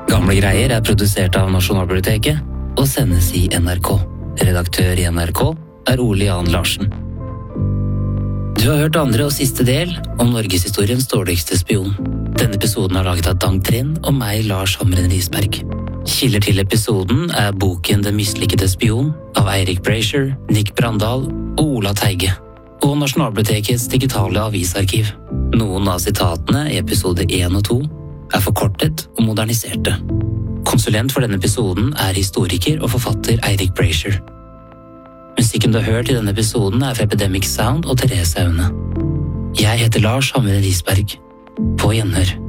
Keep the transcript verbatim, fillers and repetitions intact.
Gamle greier er produsert av Nasjonalbiblioteket og sendes i N R K. Redaktør i N R K er Ole Jan Larsen. Du har hørt andre og siste del om Norgeshistoriens dårligste spion. Denne episoden er laget av Dang Trind og meg, Lars Hamren Risberg. Kilder til episoden er boken Den mislykkede spion av Eirik Brazier, Nick Brandal og Ola Teige, og Nasjonalbibliotekets digitale avisarkiv. Noen av sitatene i episode én og to er forkortet og moderniserte. Konsulent for denne episoden er historiker og forfatter Eirik Brazier. Musikken du har hørt i denne episoden er fra Epidemic Sound og Therese Aune. Jeg heter Lars Hamren Risberg. På gjenhør.